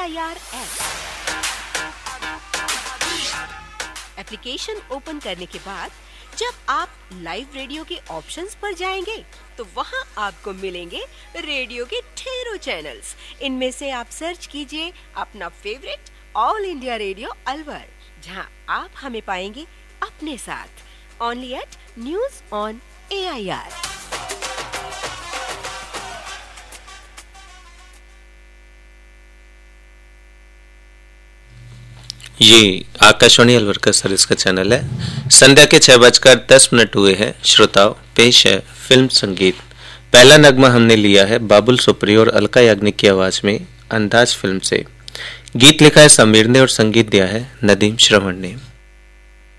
AIR app. Application open करने के बाद जब आप लाइव रेडियो के ऑप्शंस पर जाएंगे तो वहां आपको मिलेंगे रेडियो के ढेरों चैनल्स। इनमें से आप सर्च कीजिए अपना favourite all India radio Alwar, जहां आप हमें पाएंगे अपने साथ only eight news on AIR। ये आकाशवाणी अलवर का सर्विस का चैनल है। संध्या के 6:10 हुए हैं। श्रोताओं, पेश है फिल्म संगीत। पहला नगमा हमने लिया है बाबुल सुप्री और अलका याग्निक की आवाज में अंदाज फिल्म से। गीत लिखा है समीर ने और संगीत दिया है नदीम श्रवण ने।